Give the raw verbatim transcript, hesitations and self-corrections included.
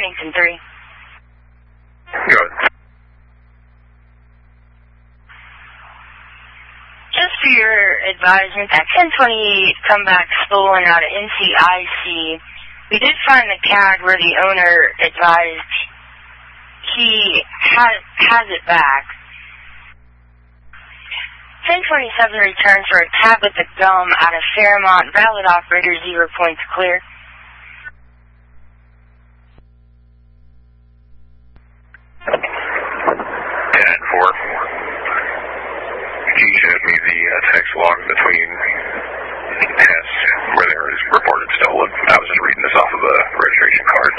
Bennington three. Good. Just for your advisement, that ten twenty-eight comeback stolen out of N C I C, we did find the C A D where the owner advised he has, has it back. ten twenty-seven returned for a tablet of gum out of Fairmont. Valid operator, zero points clear. ten four. G showed me the uh, text log between Hess, where there is reported stolen. I was just reading this off of a registration card.